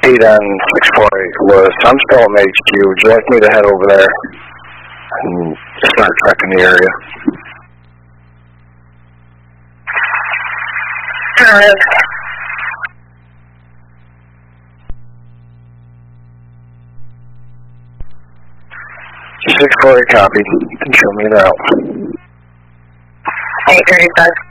Pete on 648 was, I'm still in HQ. Would you like me to head over there and start tracking the area? Alright. 648 copy. You can show me it out. 835.